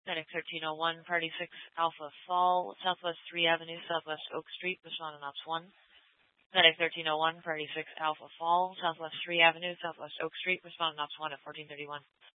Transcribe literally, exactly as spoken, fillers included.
Medic thirteen oh one, Party six, Alpha Fall, Southwest three Avenue, Southwest Oak Street, respond on Ops one. Medic thirteen oh one, Party six, Alpha Fall, Southwest three Avenue, Southwest Oak Street, respond on Ops one at fourteen thirty-one.